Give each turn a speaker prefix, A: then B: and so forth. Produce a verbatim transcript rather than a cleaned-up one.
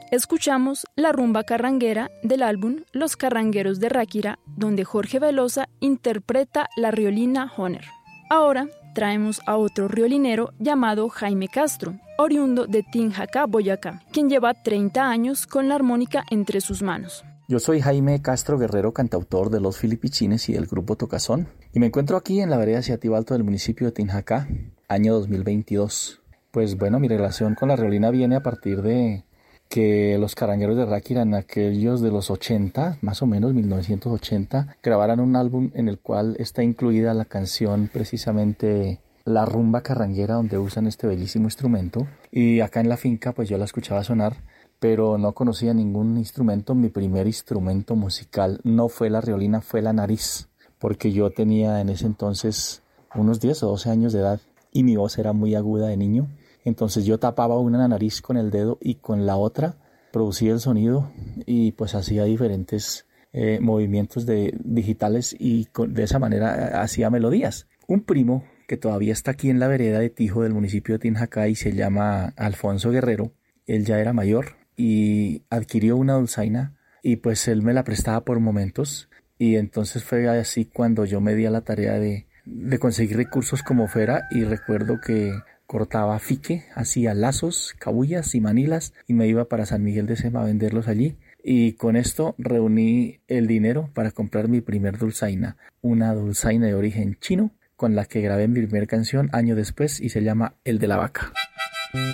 A: escuchamos la rumba carranguera del álbum Los Carrangueros de Ráquira, donde Jorge Velosa interpreta la riolina Honer. Ahora traemos a otro riolinero llamado Jaime Castro, oriundo de Tinjacá, Boyacá, quien lleva treinta años con la armónica entre sus manos.
B: Yo soy Jaime Castro Guerrero, cantautor de Los Filipichines y del grupo Tocazón, y me encuentro aquí en la vereda Ciatibalto del municipio de Tinjacá, año dos mil veintidós. Pues bueno, mi relación con la riolina viene a partir de que los Carrangueros de Ráquira, en aquellos de los ochenta, más o menos mil novecientos ochenta, grabaran un álbum en el cual está incluida la canción precisamente La Rumba Carranguera, donde usan este bellísimo instrumento. Y acá en la finca pues yo la escuchaba sonar, pero no conocía ningún instrumento. Mi primer instrumento musical no fue la riolina, fue la nariz, porque yo tenía en ese entonces unos diez o doce años de edad y mi voz era muy aguda de niño. Entonces yo tapaba una nariz con el dedo y con la otra producía el sonido y pues hacía diferentes eh, movimientos de, digitales y con, de esa manera hacía melodías. Un primo que todavía está aquí en la vereda de Tijo del municipio de Tinjacá y se llama Alfonso Guerrero, él ya era mayor y adquirió una dulzaina y pues él me la prestaba por momentos y entonces fue así cuando yo me di a la tarea de, de conseguir recursos como fuera y recuerdo que cortaba fique, hacía lazos, cabullas y manilas y me iba para San Miguel de Sema a venderlos allí. Y con esto reuní el dinero para comprar mi primer dulzaina, una dulzaina de origen chino con la que grabé mi primera canción año después y se llama El de la Vaca.